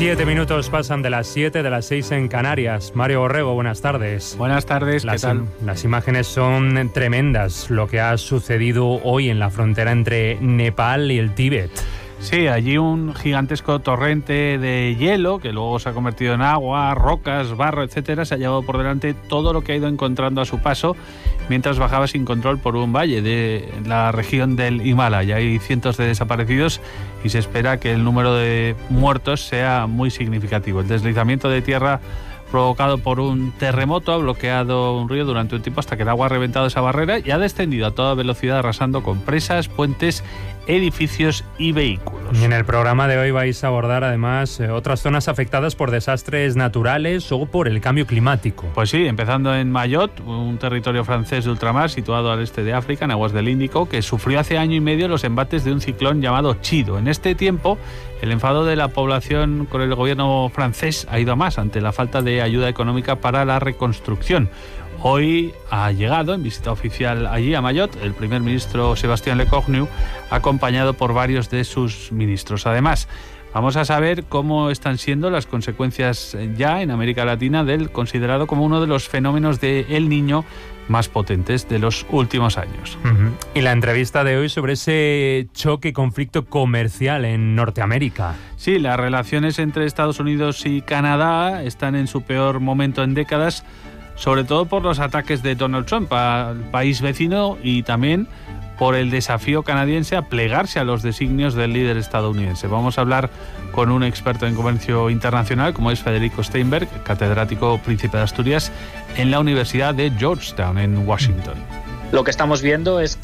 7 minutos pasan de las 7 de las 6 en Canarias. Mario Borrego, buenas tardes. Buenas tardes, ¿qué tal? Las imágenes son tremendas, lo que ha sucedido hoy en la frontera entre Nepal y el Tíbet. Sí, allí un gigantesco torrente de hielo que luego se ha convertido en agua, rocas, barro, etcétera. Se ha llevado por delante todo lo que ha ido encontrando a su paso mientras bajaba sin control por un valle de la región del Himalaya. Hay cientos de desaparecidos y se espera que el número de muertos sea muy significativo. El deslizamiento de tierra provocado por un terremoto ha bloqueado un río durante un tiempo hasta que el agua ha reventado esa barrera y ha descendido a toda velocidad, arrasando con presas, puentes, edificios y vehículos. Y en el programa de hoy vais a abordar además otras zonas afectadas por desastres naturales o por el cambio climático. Pues sí, empezando en Mayotte, un territorio francés de ultramar situado al este de África, en aguas del Índico, que sufrió hace año y medio los embates de un ciclón llamado Chido. En este tiempo, el enfado de la población con el gobierno francés ha ido a más ante la falta de ayuda económica para la reconstrucción. Hoy ha llegado en visita oficial allí a Mayotte el primer ministro Sébastien Lecornu, acompañado por varios de sus ministros. Además, vamos a saber cómo están siendo las consecuencias ya en América Latina del considerado como uno de los fenómenos de El Niño más potentes de los últimos años. Y la entrevista de hoy sobre ese conflicto comercial en Norteamérica. Sí, las relaciones entre Estados Unidos y Canadá están en su peor momento en décadas, sobre todo por los ataques de Donald Trump al país vecino y también por el desafío canadiense a plegarse a los designios del líder estadounidense. Vamos a hablar con un experto en comercio internacional como es Federico Steinberg, catedrático Príncipe de Asturias en la Universidad de Georgetown en Washington. Lo que estamos viendo es